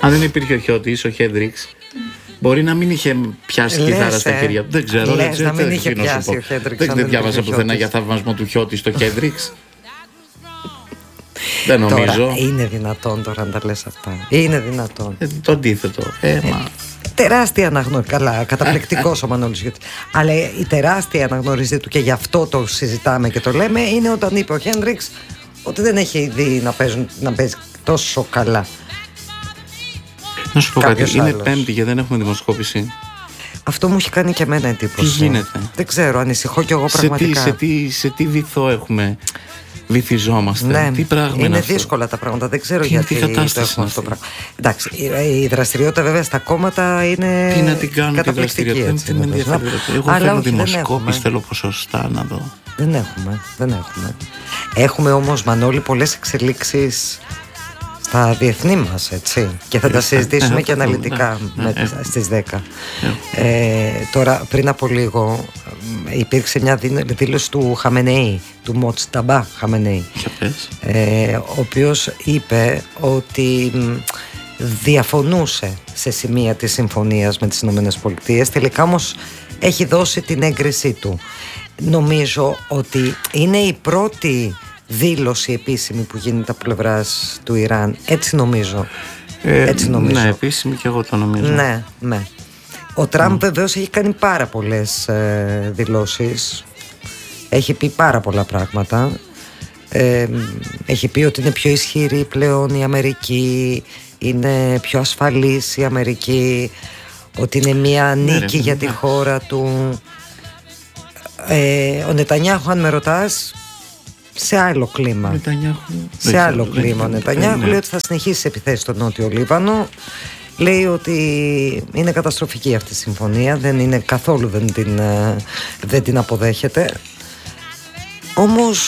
Αν δεν υπήρχε ο Χιώτης, ο Χέντριξ, μπορεί να μην είχε πιάσει κιθάρα στα χέρια του. Δεν ξέρω. Να μην είχε πιάσει ο Χέντριξ. Δεν διάβαζα πουθενά για θαυμασμό του Χιώτη στο Χέντριξ. Δεν νομίζω. Τώρα, είναι δυνατόν τώρα να τα λες αυτά? Είναι δυνατόν? Το αντίθετο. Τεράστια αναγνώριση. Καλά, καταπληκτικός ο Μανώλης Χιώτης. Αλλά η τεράστια αναγνώριση του, και γι' αυτό το συζητάμε και το λέμε, είναι όταν είπε ο Χέντριξ ότι δεν έχει δει να παίζει τόσο καλά. Να σου πω κάτι, είναι άλλος. Πέμπτη και δεν έχουμε δημοσκόπηση. Αυτό μου έχει κάνει και εμένα εντύπωση. Τι γίνεται? Δεν ξέρω, ανησυχώ κι εγώ πραγματικά. Σε τι βυθό έχουμε, βυθιζόμαστε? Ναι, τι πράγμα είναι αυτό? δύσκολα τα πράγματα. Δεν ξέρω Τι γιατί το κατάσταση έχουμε αυτό το πράγμα. Εντάξει, η δραστηριότητα βέβαια στα κόμματα είναι. Τι να την κάνουν τη δραστηριότητα? Δεν με ενδιαφέρει. Εγώ θέλω δημοσκόπηση, θέλω ποσοστά να δω. Δεν έχουμε. Έχουμε όμως, Μανώλη, πολλές εξελίξεις στα διεθνή μας, έτσι. Και θα τα συζητήσουμε και αναλυτικά στις 10. Τώρα, πριν από λίγο, υπήρξε μια δήλωση του Χαμενεή, του Μοτσταμπά Χαμενεή, ο οποίος είπε ότι διαφωνούσε σε σημεία της συμφωνίας με τις ΗΠΑ. Τελικά όμως έχει δώσει την έγκρισή του. Νομίζω ότι είναι η πρώτη δήλωση επίσημη που γίνεται από πλευράς του Ιράν. Έτσι νομίζω. Ναι, επίσημη και εγώ το νομίζω. Ναι. Ο Τραμπ βεβαίως έχει κάνει πάρα πολλές δηλώσεις. Έχει πει πάρα πολλά πράγματα. Έχει πει ότι είναι πιο ισχυρή πλέον η Αμερική, είναι πιο ασφαλής η Αμερική, ότι είναι μια νίκη για τη χώρα του. Ο Νετανιάχου, αν με ρωτάς, σε άλλο κλίμα. Σε άλλο κλίμα ο Νετανιάχου λέει ότι θα συνεχίσει τις επιθέσεις στο Νότιο Λίβανο. Λέει ότι είναι καταστροφική αυτή η συμφωνία, δεν είναι καθόλου, δεν την αποδέχεται. Όμως